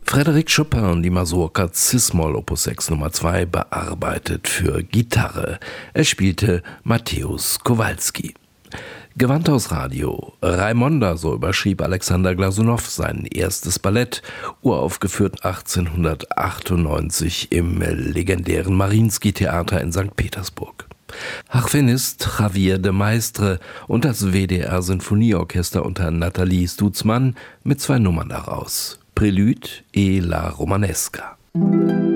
Frédéric Chopin, die Mazurka Cis-Moll Opus 6 Nummer 2, bearbeitet für Gitarre. Er spielte Mateusz Kowalski. Gewandhausradio. Raimonda, so überschrieb Alexander Glasunow sein erstes Ballett, uraufgeführt 1898 im legendären Mariinsky-Theater in St. Petersburg. Harfenist Javier de Maistre und das WDR-Sinfonieorchester unter Nathalie Stutzmann mit 2 Nummern daraus. Prélude et la Romanesca.